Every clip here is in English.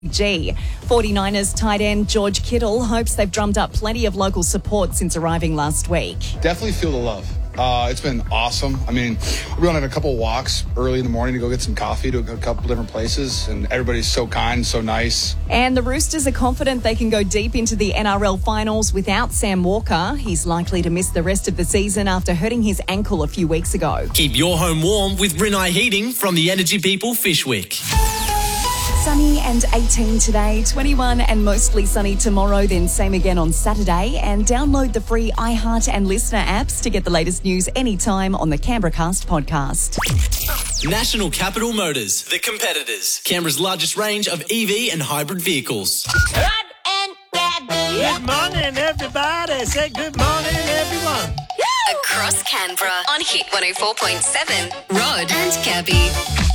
G. 49ers tight end George Kittle hopes they've drummed up plenty of local support since arriving last week. Definitely feel the love. It's been awesome. I mean, we went on a couple of walks early in the morning to go get some coffee to a couple different places, and everybody's so kind, so nice. And the Roosters are confident they can go deep into the NRL finals without Sam Walker. He's likely to miss the rest of the season after hurting his ankle a few weeks ago. Keep your home warm with Rinnai Heating from the Energy People Fishwick. Sunny and 18 today, 21 and mostly sunny tomorrow, then same again on Saturday. And download the free iHeart and Listener apps to get the latest news anytime on the Canberra Cast podcast. National Capital Motors, the competitors. Canberra's largest range of EV and hybrid vehicles. Good morning, everybody. Say good morning, everyone. Across Canberra on Hit 104.7. Rod and Gabby.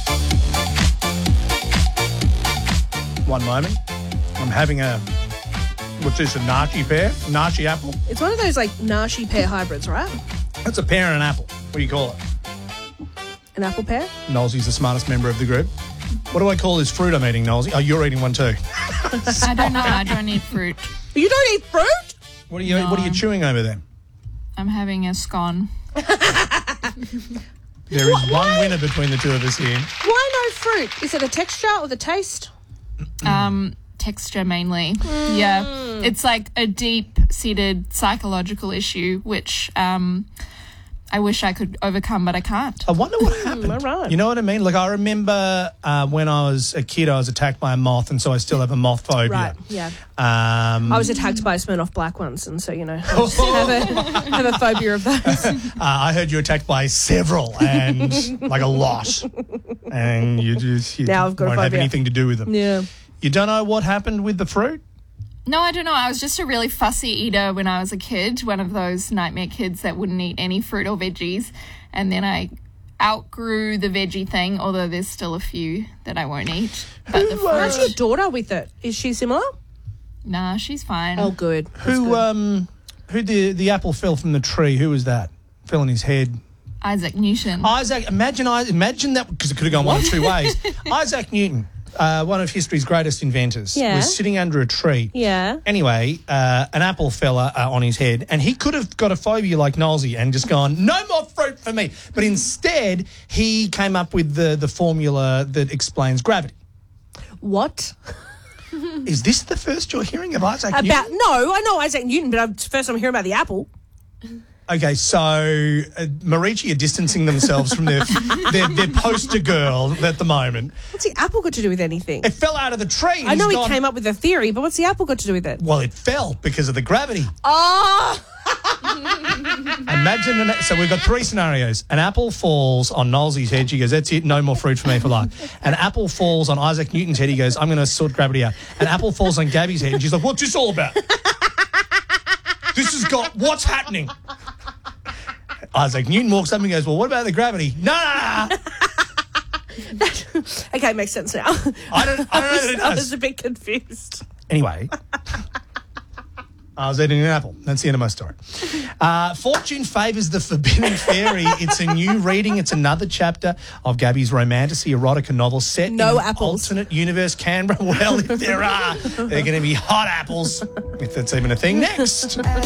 One moment. I'm having what's this, a nashi pear? A nashi apple? It's one of those like nashi pear hybrids, right? That's a pear and an apple. What do you call it? An apple pear? Knowlesy's the smartest member of the group. What do I call this fruit I'm eating, Knowlesy? Oh, you're eating one too. I don't know. I don't eat fruit. You don't eat fruit? What are you chewing over there? I'm having a scone. There is one winner between the two of us here. Why no fruit? Is it the texture or the taste? Texture mainly. Yeah. It's like a deep-seated psychological issue, which I wish I could overcome, but I can't. I wonder what happened. All right. You know what I mean? Like, I remember when I was a kid, I was attacked by a moth, and so I still have a moth phobia. Right, yeah. I I was attacked by a Smirnoff Black once, and so, I just have a phobia of those. I heard you were attacked by several, and like a lot. And you Now I've got a won't have phobia. anything to do with them. Yeah. You don't know what happened with the fruit? No, I don't know. I was just a really fussy eater when I was a kid, one of those nightmare kids that wouldn't eat any fruit or veggies. And then I outgrew the veggie thing, although there's still a few that I won't eat. But the How's your fruit, daughter with it? Is she similar? nah, she's fine. Oh, good. That's Who good. the apple fell from the tree? Who was that? Fell on his head. Isaac Newton. Isaac, imagine that, because it could have gone one of two ways. Isaac Newton, one of history's greatest inventors, Yeah. was sitting under a tree. Yeah. Anyway, an apple fell on his head, and he could have got a phobia like Knowlesy and just gone, no more fruit for me. But instead, he came up with the formula that explains gravity. What? Is this the first you're hearing of Isaac Newton? No, I know Isaac Newton, but it's the first time I'm hearing about the apple. Okay, so Marici are distancing themselves from their poster girl at the moment. What's the apple got to do with anything? It fell out of the tree. and I know it's he gone- came up with a theory, but what's the apple got to do with it? Well, it fell because of the gravity. Oh! Imagine so we've got three scenarios. An apple falls on Knowlesy's head. She goes, that's it, no more fruit for me for life. An apple falls on Isaac Newton's head. He goes, I'm going to sort gravity out. An apple falls on Gabby's head, and she's like, what's this all about? What's happening? Isaac Newton walks up and goes, well, what about the gravity? Nah. Okay, makes sense now. I don't know that it I was does. a bit confused. Anyway, I was eating an apple. That's the end of my story. Fortune favours the Forbidden Fairy. It's a new reading. It's another chapter of Gabby's romantasy erotica novel set in an apples. alternate universe Canberra. Well, if there are, they're going to be hot apples, if that's even a thing. Next.